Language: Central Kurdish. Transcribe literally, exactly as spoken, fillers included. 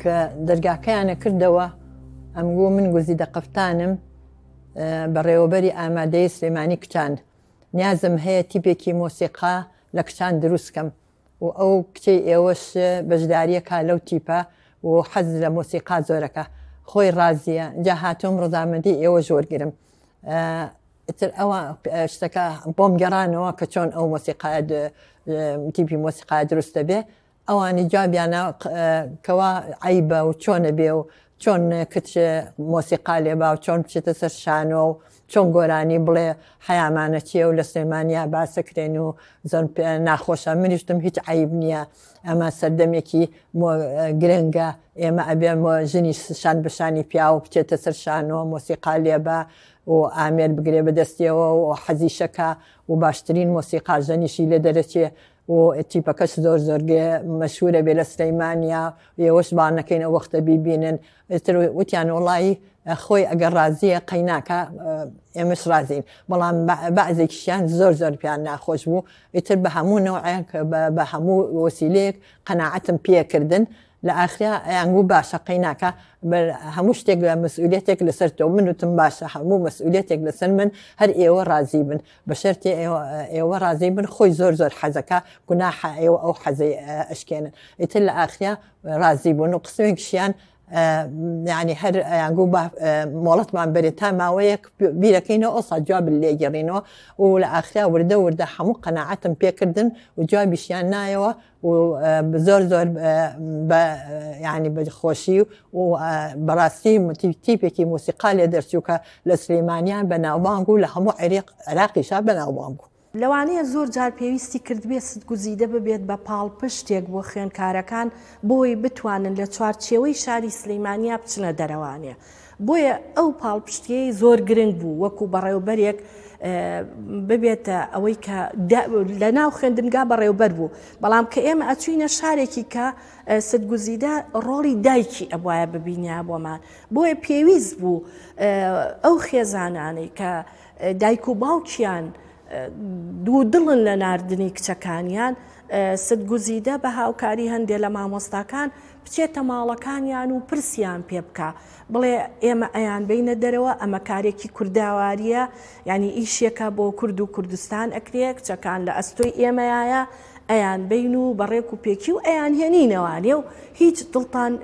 کە دەرگاکەیانە کردەوە ئەمگوو من گوزیدە قەفتانم بەڕێوەبەری ئامادەی سلێمانی کچان نیازم هەیە تیپێکی مۆسیقا لە کچان دروستکەم و ئەو کچەی ئێوەش بەشداریەکە لەو تیپە و حەز لە مۆسیقا زۆرەکە خۆی ڕازیە جا هاتۆم ڕزامەندی ئێوە زۆرگرم ئتر ئەوە شتەکە بۆم گەڕانەوە کە چۆن ئەو مۆسیقا تیپی مۆسیقا دروستە بێ ئەوانی جوابیانە کەوا عیبە و چۆنە بێ و چۆن کچ مۆسیقا لێبا و چۆن بچێتە سەر شانۆ و چۆن گۆرانی بڵێ حیامانە چیە و لە سلێمانیا باسەکرێن و زۆر ناخۆشە منیشتم هیچ عیب نییە ئەمە سەردەمێکی گرنگە ئێمە ئەبێ ژنی شان بەشانی پیا و بچێتە سەر شانۆ مۆسیقا لێبا و ئامێر بگرێ بەدەستیەوە و حەزیشەکە و باشترین مۆسیقا ژەنیشی لێ دەرەچێ و تیپەکەش زۆر زۆرگێ مەشهورە بێ لە سلەیمانیا ئێوەش بانەکەین ئەو وەختە بیبینن ئتر وتیان وڵی خۆی ئەگەر ڕازیە قەیناکە ئێمەش ڕازین بەڵام بەعزێکیشیان زۆر زۆر پیان ناخۆش بوو ئیتر بە هەموو نەوعیان بە هەموو وەسیلەیەک قەناعەتم پێکردن لە ئاخریا ئەیانگوو باشە قەیناکە هەموو شتێک لە مەسئولێتێک لەسەرتەوە من وتم باشە هەموو مەسئولێتێک لەسەر من هەر ئێوە ڕازی بن بە شەرتی ئێوە ڕازی بن خۆی زۆر زۆر حەزەکە گوناح ئێوە ئەو حەزەی ئەشکێنن ئیتر لە ئاخریا ڕازی بوون و قسمێکشیان یعنی هەر ئەیانگوو مۆڵەتمان بەرێت تا ماوەیەک بیرەکەینەوە ئەوسا جواب لێگەڕینەوە و لە ئاخریا وردە وردە هەموو قەناعەتم پێکردن و جوابیشیان نایەوە و زۆر زۆر ینی بەخۆشی و بەڕاستی تیپێکی مۆسیقا لێ دەرچوو کە لە سلێمانیان بەناوبانگ و لە هەموو عێراقیشا بەناوبانگ بوو. لەوانەیە زۆر جار پێویستی کردبێ ستگوزیدە ببێت بە پاڵپشتێک بۆ خوێندکارەکان بۆی بتوانن لە چوارچێوەی شاری سلەیمانیا بچنە دەرەوانێ بۆیە ئەو پاڵپشتیەی زۆر گرنگ بوو وەکو بەڕێوەبەرێک ببێتە ئەوەی کە لە ناو خوێندنگا بەڕێوەبەر بوو بەڵام کە ئێمە ئەچوینە شارێکی کە ستگوزیدە ڕۆڵی دایکی ئەبواە ببینیا بۆمان بۆیە پێویست بوو ئەو خێزانانەی کە دایک و باوکیان دوو دڵن لە ناردنی کچەکانیان ستگوزیدە بە هاوکاری هەندێک لە مامۆستاکان بچێتە ماڵەکانیان و پرسیان پێ بکە بڵێ ئێمە ئەیان بینە دەرەوە ئەمە کارێکی کورداواریە ینی ئیشێکە بۆ کورد و کوردستان ئەکرێ کچەکان لە ئەستۆی ئێمەیە ئەیان بین و بەڕێک و پێکی و ئەیان هێنینەوانێ و هیچ دڵتان